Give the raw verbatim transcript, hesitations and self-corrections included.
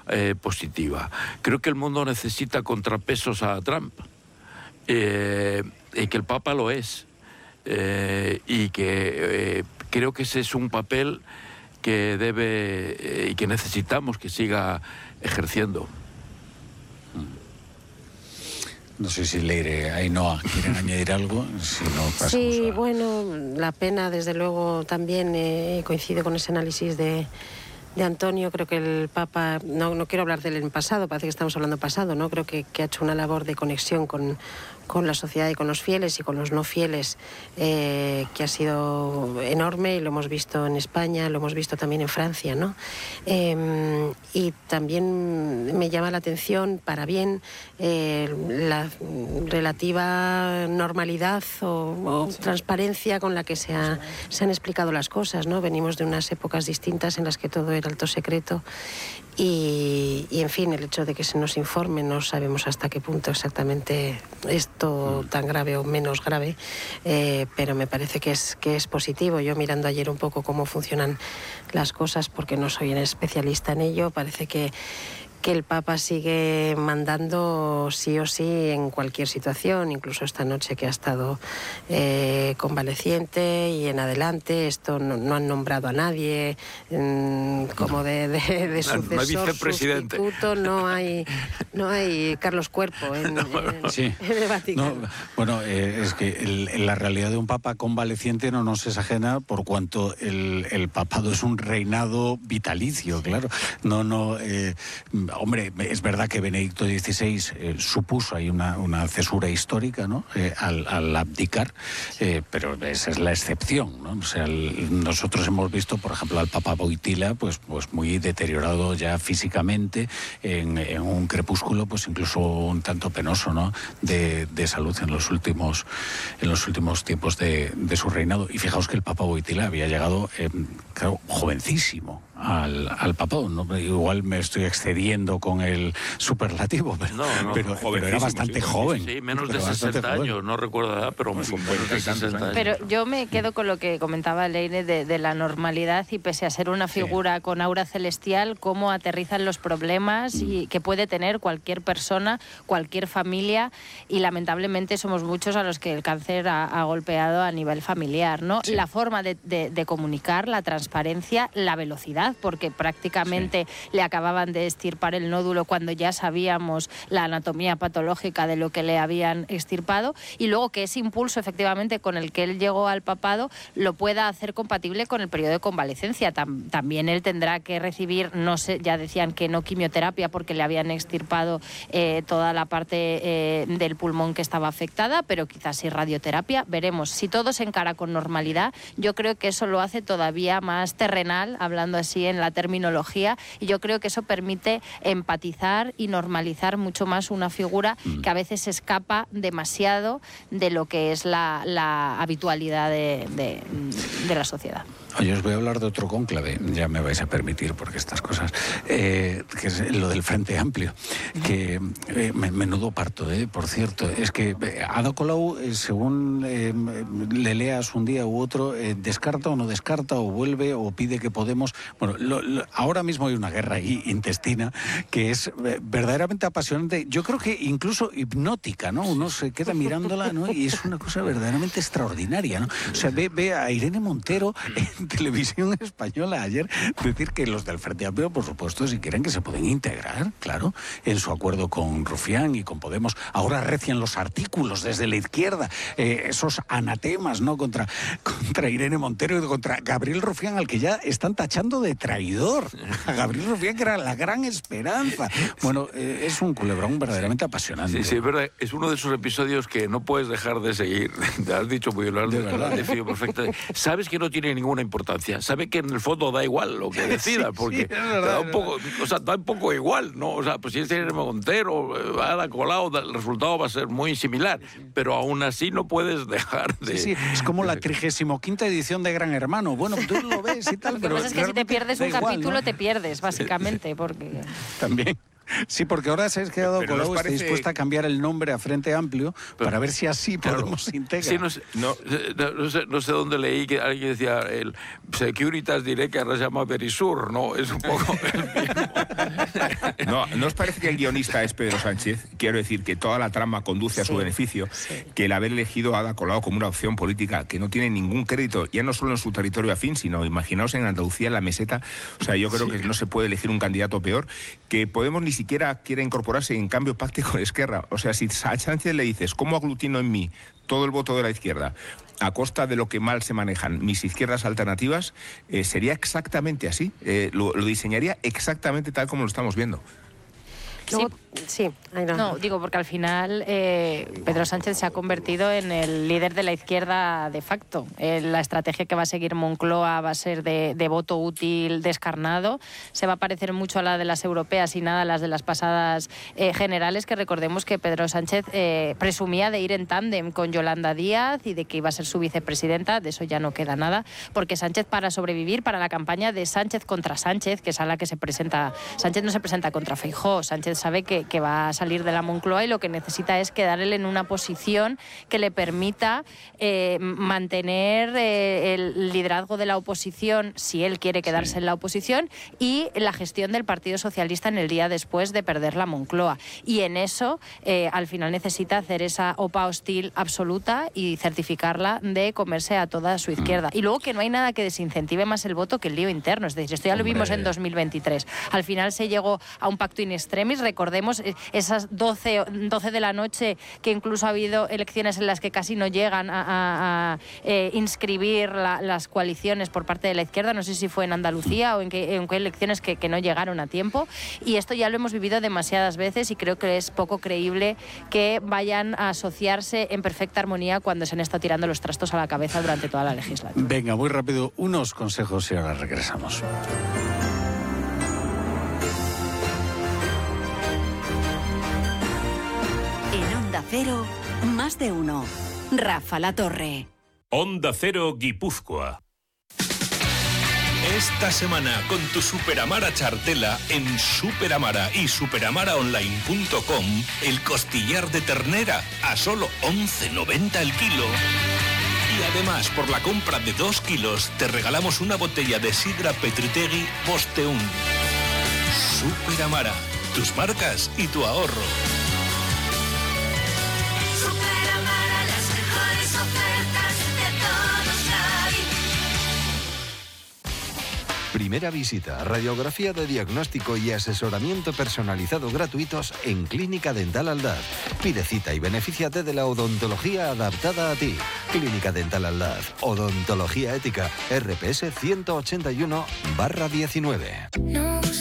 eh, positiva. Creo que el mundo necesita contrapesos a Trump, eh, y que el Papa lo es, eh, y que eh, creo que ese es un papel que debe eh, y que necesitamos que siga ejerciendo. No sé si Leire, Ainhoa, ¿quieren añadir algo? Si no, pasamos sí, a... bueno, la pena, desde luego, también eh, coincide con ese análisis de, de Antonio. Creo que el Papa, no, no quiero hablar del en pasado, parece que estamos hablando pasado, ¿no? Creo que, que ha hecho una labor de conexión con, con la sociedad y con los fieles y con los no fieles, eh, que ha sido enorme, y lo hemos visto en España, lo hemos visto también en Francia, ¿no? Eh, y también me llama la atención, para bien, eh, la relativa normalidad o, o sí. transparencia con la que se, ha, se han explicado las cosas, ¿no? Venimos de unas épocas distintas en las que todo era alto secreto. Y, y, en fin, el hecho de que se nos informe, no sabemos hasta qué punto exactamente esto tan grave o menos grave, eh, pero me parece que es, que es positivo. Yo, mirando ayer un poco cómo funcionan las cosas, porque no soy un especialista en ello, parece que que el Papa sigue mandando sí o sí en cualquier situación, incluso esta noche que ha estado eh, convaleciente y en adelante. Esto no, no han nombrado a nadie mmm, como de, de, de sucesor, no vicepresidente. Sustituto, no hay, no hay Carlos Cuerpo en, en, sí. en el Vaticano. No, bueno, eh, es que el, la realidad de un Papa convaleciente no nos es ajena, por cuanto el, el papado es un reinado vitalicio, claro. No, no... Eh, Hombre, es verdad que Benedicto dieciséis eh, supuso ahí una, una cesura histórica, ¿no? Eh, al, al abdicar, eh, pero esa es la excepción, ¿no? O sea, el, nosotros hemos visto, por ejemplo, al Papa Wojtyła, pues, pues muy deteriorado ya físicamente, en, en un crepúsculo, pues incluso un tanto penoso, ¿no? De, de salud en los últimos, en los últimos tiempos de, de su reinado. Y fijaos que el Papa Wojtyła había llegado, eh, claro, jovencísimo al, al papado, ¿no? Igual me estoy excediendo con el superlativo, pero, no, no, pero, pero era bastante sí, joven. Sí, menos de sesenta años, no recuerdo la edad, pero pues menos de sesenta años. Pero yo me quedo con lo que comentaba Leire de, de la normalidad, y pese a ser una figura sí. con aura celestial, cómo aterrizan los problemas mm. y que puede tener cualquier persona, cualquier familia, y lamentablemente somos muchos a los que el cáncer ha, ha golpeado a nivel familiar, ¿no? Sí. La forma de, de, de comunicar, la transparencia, la velocidad, porque prácticamente sí. le acababan de extirpar el nódulo cuando ya sabíamos la anatomía patológica de lo que le habían extirpado, y luego que ese impulso efectivamente con el que él llegó al papado lo pueda hacer compatible con el periodo de convalecencia. Tam, también él tendrá que recibir, no sé, ya decían que no quimioterapia porque le habían extirpado eh, toda la parte eh, del pulmón que estaba afectada, pero quizás sí radioterapia. Veremos. Si todo se encara con normalidad, yo creo que eso lo hace todavía más terrenal, hablando así en la terminología, y yo creo que eso permite empatizar y normalizar mucho más una figura mm. que a veces escapa demasiado de lo que es la, la habitualidad de, de, de la sociedad. Oye, os voy a hablar de otro cónclave, ya me vais a permitir, porque estas cosas, eh, que es lo del Frente Amplio, que eh, menudo parto, eh, por cierto. Es que eh, Ada Colau, eh, según eh, le leas un día u otro, eh, descarta o no descarta, o vuelve, o pide que Podemos... Bueno, lo, lo, ahora mismo hay una guerra ahí intestina que es eh, verdaderamente apasionante, yo creo que incluso hipnótica, ¿no? Uno se queda mirándola, ¿no? Y es una cosa verdaderamente extraordinaria, ¿no? O sea, ve, ve a Irene Montero en televisión española ayer decir que los del Frente Amplio, por supuesto, si quieren, que se pueden integrar, claro, en su acuerdo con Rufián y con Podemos. Ahora recian los artículos desde la izquierda, eh, esos anatemas, ¿no? Contra, contra Irene Montero y contra Gabriel Rufián, al que ya están tachando de traidor. A Gabriel Rufián, que era la gran esperanza. Bueno, eh, es un culebrón verdaderamente apasionante. Sí, sí, es verdad. Es uno de esos episodios que no puedes dejar de seguir. Te has dicho muy bien, lo has definido perfectamente. Sabes que no tiene ninguna importancia. Sabes que en el fondo da igual lo que decida, sí, porque sí, es verdad, da un poco, o sea, da un poco igual, ¿no? O sea, pues si es Irene Montero, Ada Colau, el resultado va a ser muy similar, pero aún así no puedes dejar de... Sí, sí, es como la trigésimo quinta edición de Gran Hermano. Bueno, tú lo ves y tal, pero... Lo que pasa es que si te pierdes un igual, capítulo, ¿no? Te pierdes, básicamente, porque... También. Sí, porque ahora se ha quedado con luego parece... está dispuesta a cambiar el nombre a Frente Amplio pero, para ver si así claro, podemos integrar. Sí, no, sé, no, no, sé, no sé dónde leí que alguien decía el Securitas diré que ahora se llama Verisur, ¿no? Es un poco el mismo. No, ¿no os parece que el guionista es Pedro Sánchez? Quiero decir que toda la trama conduce a su sí, beneficio, sí. que el haber elegido a Ada Colau como una opción política que no tiene ningún crédito, ya no solo en su territorio afín, sino imaginaos en Andalucía, en la meseta. O sea, yo creo sí. que no se puede elegir un candidato peor, que Podemos ni siquiera quiere incorporarse y en cambio pacte con Esquerra. O sea, si a Sánchez le dices, ¿cómo aglutino en mí todo el voto de la izquierda a costa de lo que mal se manejan mis izquierdas alternativas? Eh, sería exactamente así. Eh, lo, lo diseñaría exactamente tal como lo estamos viendo. Sí, sí no. no, digo, porque al final eh, Pedro Sánchez se ha convertido en el líder de la izquierda de facto. Eh, la estrategia que va a seguir Moncloa va a ser de, de voto útil descarnado. Se va a parecer mucho a la de las europeas y nada a las de las pasadas eh, generales, que recordemos que Pedro Sánchez eh, presumía de ir en tándem con Yolanda Díaz y de que iba a ser su vicepresidenta. De eso ya no queda nada, porque Sánchez, para sobrevivir, para la campaña de Sánchez contra Sánchez, que es a la que se presenta, Sánchez no se presenta contra Feijóo, Sánchez sabe que, que va a salir de la Moncloa y lo que necesita es quedarle en una posición que le permita eh, mantener eh, el liderazgo de la oposición, si él quiere quedarse sí. en la oposición, y la gestión del Partido Socialista en el día después de perder la Moncloa. Y en eso, eh, al final necesita hacer esa OPA hostil absoluta y certificarla de comerse a toda su izquierda. Mm. Y luego que no hay nada que desincentive más el voto que el lío interno. Es decir, esto ya Hombre. lo vimos en dos mil veintitrés. Al final se llegó a un pacto in extremis. Recordemos esas doce, doce de la noche, que incluso ha habido elecciones en las que casi no llegan a, a, a eh, inscribir la, las coaliciones por parte de la izquierda. No sé si fue en Andalucía o en qué, en qué elecciones que, que no llegaron a tiempo. Y esto ya lo hemos vivido demasiadas veces y creo que es poco creíble que vayan a asociarse en perfecta armonía cuando se han estado tirando los trastos a la cabeza durante toda la legislatura. Venga, muy rápido, unos consejos y ahora regresamos. Onda Cero, más de uno. Rafa La Torre. Onda Cero Guipúzcoa. Esta semana con tu Superamara chartela en Superamara y superamara online punto com, el costillar de ternera a solo once noventa el kilo. Y además, por la compra de dos kilos, te regalamos una botella de sidra Petritegui Posteun. Superamara, tus marcas y tu ahorro. Primera visita, radiografía de diagnóstico y asesoramiento personalizado gratuitos en Clínica Dental Aldaz. Pide cita y benefíciate de la odontología adaptada a ti. Clínica Dental Aldaz, odontología ética, R P S ciento ochenta y uno barra diecinueve.